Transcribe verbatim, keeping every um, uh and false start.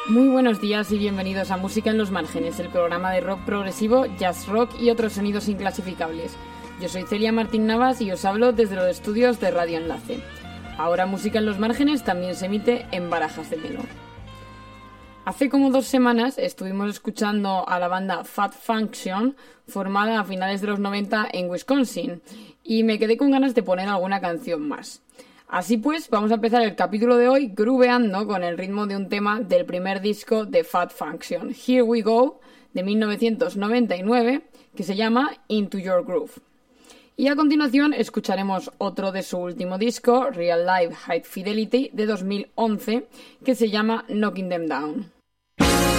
Muy buenos días y bienvenidos a Música en los Márgenes, el programa de rock progresivo, jazz rock y otros sonidos inclasificables. Yo soy Celia Martín Navas y os hablo desde los estudios de Radio Enlace. Ahora Música en los Márgenes también se emite en Barajas de Melo. Hace como dos semanas estuvimos escuchando a la banda Fat Function, formada a finales de los noventa en Wisconsin, y me quedé con ganas de poner alguna canción más. Así pues, vamos a empezar el capítulo de hoy grooveando con el ritmo de un tema del primer disco de Fat Function, Here We Go, de mil novecientos noventa y nueve, que se llama Into Your Groove. Y a continuación escucharemos otro de su último disco, Real Life High Fidelity, de dos mil once, que se llama Knocking Them Down.